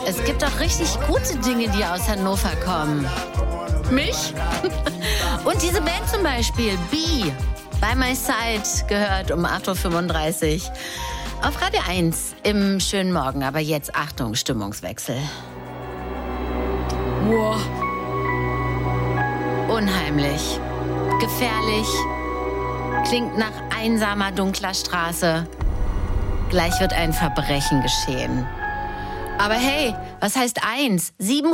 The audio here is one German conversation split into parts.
Es gibt auch richtig gute Dinge, die aus Hannover kommen. Mich? Und diese Band zum Beispiel, Be, By My Side, gehört um 8.35 Uhr. Auf Radio 1 im schönen Morgen. Aber jetzt Achtung, Stimmungswechsel. Wow. Unheimlich. Gefährlich. Klingt nach einsamer, dunkler Straße. Gleich wird ein Verbrechen geschehen. Aber hey, was heißt 1?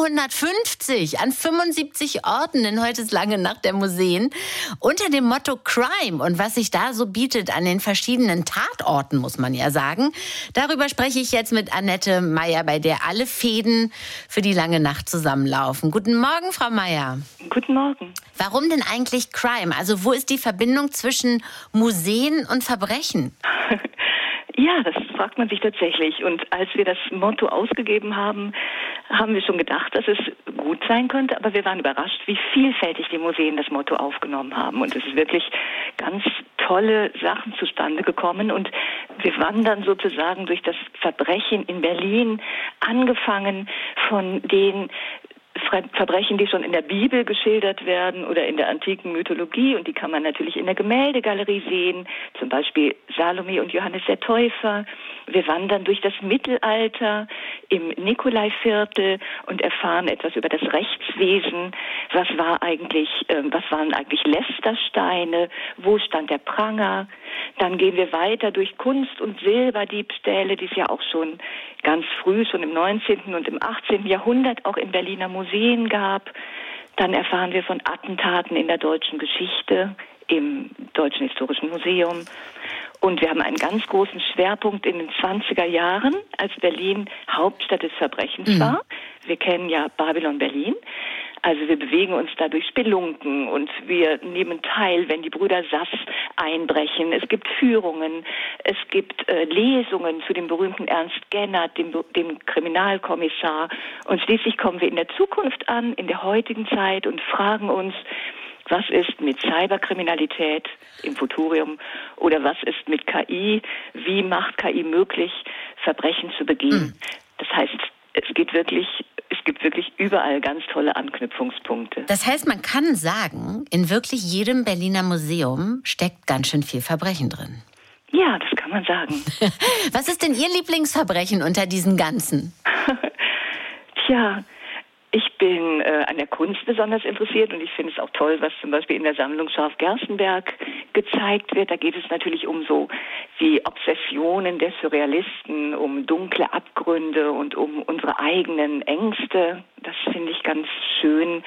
750 an 75 Orten in Heutes Lange Nacht der Museen unter dem Motto Crime. Und was sich da so bietet an den verschiedenen Tatorten, muss man ja sagen. Darüber spreche ich jetzt mit Annette Meyer, bei der alle Fäden für die Lange Nacht zusammenlaufen. Guten Morgen, Frau Meyer. Guten Morgen. Warum denn eigentlich Crime? Also wo ist die Verbindung zwischen Museen und Verbrechen? Ja, das fragt man sich tatsächlich. Und als wir das Motto ausgegeben haben, haben wir schon gedacht, dass es gut sein könnte. Aber wir waren überrascht, wie vielfältig die Museen das Motto aufgenommen haben. Und es ist wirklich ganz tolle Sachen zustande gekommen. Und wir wandern sozusagen durch das Verbrechen in Berlin, angefangen von den Verbrechen, die schon in der Bibel geschildert werden oder in der antiken Mythologie, und die kann man natürlich in der Gemäldegalerie sehen, zum Beispiel Salome und Johannes der Täufer. Wir wandern durch das Mittelalter im Nikolaiviertel und erfahren etwas über das Rechtswesen. Was waren eigentlich Lästersteine? Wo stand der Pranger? Dann gehen wir weiter durch Kunst- und Silberdiebstähle, die es ja auch schon ganz früh, schon im 19. und im 18. Jahrhundert auch in Berliner Museen gab. Dann erfahren wir von Attentaten in der deutschen Geschichte im Deutschen Historischen Museum. Und wir haben einen ganz großen Schwerpunkt in den 20er Jahren, als Berlin Hauptstadt des Verbrechens war. Wir kennen ja Babylon Berlin. Also wir bewegen uns da durch Spelunken und wir nehmen teil, wenn die Brüder Sass einbrechen. Es gibt Führungen, es gibt Lesungen zu dem berühmten Ernst Gennert, dem Kriminalkommissar. Und schließlich kommen wir in der Zukunft an, in der heutigen Zeit, und fragen uns, was ist mit Cyberkriminalität im Futurium oder was ist mit KI? Wie macht KI möglich, Verbrechen zu begehen? Das heißt, es gibt wirklich überall ganz tolle Anknüpfungspunkte. Das heißt, man kann sagen, in wirklich jedem Berliner Museum steckt ganz schön viel Verbrechen drin. Ja, das kann man sagen. Was ist denn Ihr Lieblingsverbrechen unter diesen ganzen? Tja, ich bin an der Kunst besonders interessiert und ich finde es auch toll, was zum Beispiel in der Sammlung Scharf-Gerstenberg gezeigt wird. Da geht es natürlich um so die Obsessionen der Surrealisten, um dunkle Abgründe und um unsere eigenen Ängste. Das finde ich ganz schön.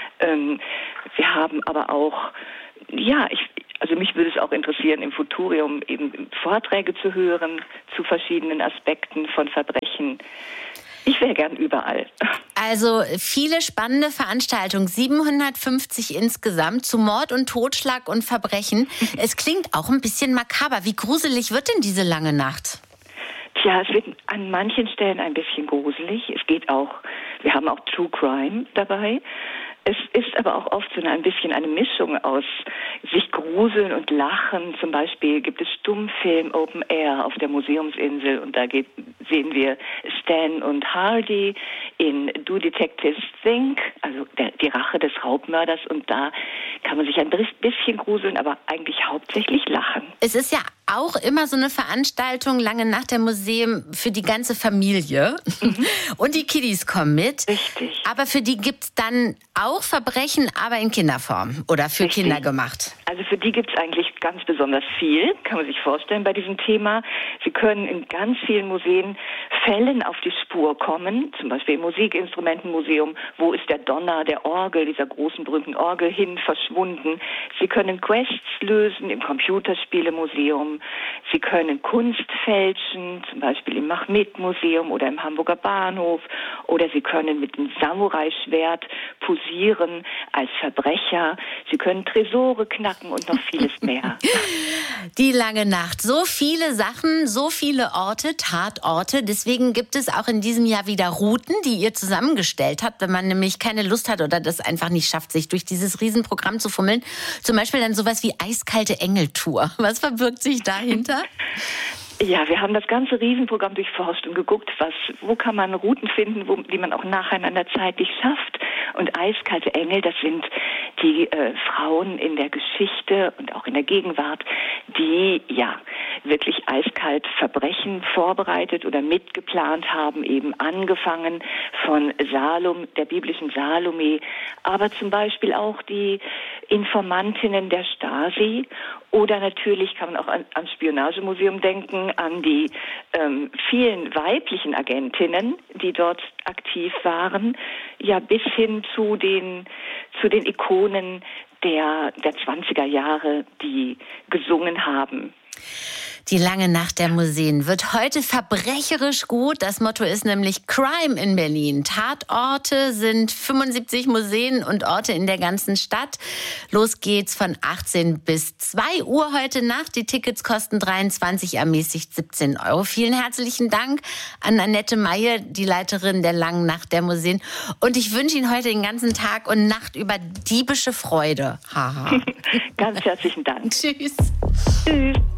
Wir haben aber auch, also mich würde es auch interessieren, im Futurium eben Vorträge zu hören zu verschiedenen Aspekten von Verbrechen. Ich wäre gern überall. Also viele spannende Veranstaltungen, 750 insgesamt zu Mord und Totschlag und Verbrechen. Es klingt auch ein bisschen makaber. Wie gruselig wird denn diese lange Nacht? Tja, es wird an manchen Stellen ein bisschen gruselig. Wir haben auch True Crime dabei. Es ist aber auch oft so ein bisschen eine Mischung aus sich gruseln und lachen. Zum Beispiel gibt es Stummfilm Open Air auf der Museumsinsel und da sehen wir Stan und Hardy in Do Detectives Think, also die Rache des Raubmörders, und da kann man sich ein bisschen gruseln, aber eigentlich hauptsächlich lachen. Es ist ja auch immer so eine Veranstaltung, lange Nacht der Museum, für die ganze Familie. Und die Kiddies kommen mit. Richtig. Aber für die gibt's dann auch Verbrechen, aber in Kinderform oder für Richtig. Kinder gemacht. Also für die gibt's eigentlich ganz besonders viel, kann man sich vorstellen bei diesem Thema. Sie können in ganz vielen Museen Fällen auf die Spur kommen, zum Beispiel im Musikinstrumentenmuseum. Wo ist der Donner der Orgel, dieser großen berühmten Orgel, verschwunden? Sie können Quests lösen im Computerspielemuseum. Sie können Kunst fälschen, zum Beispiel im Machmet-Museum oder im Hamburger Bahnhof. Oder Sie können mit dem Samurai-Schwert posieren als Verbrecher. Sie können Tresore knacken und noch vieles mehr. Die lange Nacht. So viele Sachen, so viele Orte, Tatorte. Deswegen gibt es auch in diesem Jahr wieder Routen, die ihr zusammengestellt habt, wenn man nämlich keine Lust hat oder das einfach nicht schafft, sich durch dieses Riesenprogramm zu fummeln. Zum Beispiel dann sowas wie eiskalte Engeltour. Was verbirgt sich dahinter? Ja, wir haben das ganze Riesenprogramm durchforscht und geguckt, wo kann man Routen finden, die man auch nacheinander zeitlich schafft. Und Eiskalte Engel, das sind die Frauen in der Geschichte und auch in der Gegenwart, die ja wirklich eiskalt Verbrechen vorbereitet oder mitgeplant haben, eben angefangen von der biblischen Salome, aber zum Beispiel auch die Informantinnen der Stasi oder natürlich kann man auch ans Spionagemuseum denken, an die vielen weiblichen Agentinnen, die dort aktiv waren, ja bis hin zu den Ikonen der 20er Jahre, die gesungen haben. Die lange Nacht der Museen wird heute verbrecherisch gut. Das Motto ist nämlich Crime in Berlin. Tatorte sind 75 Museen und Orte in der ganzen Stadt. Los geht's von 18 bis 2 Uhr heute Nacht. Die Tickets kosten 23, ermäßigt 17 €. Vielen herzlichen Dank an Annette Meyer, die Leiterin der langen Nacht der Museen. Und ich wünsche Ihnen heute den ganzen Tag und Nacht über diebische Freude. Haha. Ganz herzlichen Dank. Tschüss. Tschüss.